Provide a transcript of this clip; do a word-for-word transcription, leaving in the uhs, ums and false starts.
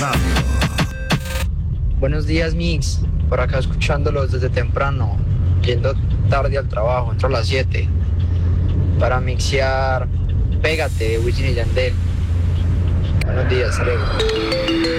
Buenos días, Mix. Por acá escuchándolos desde temprano, yendo tarde al trabajo, entro a las siete para mixear Pégate de Wisin y Yandel. Buenos días, hasta luego.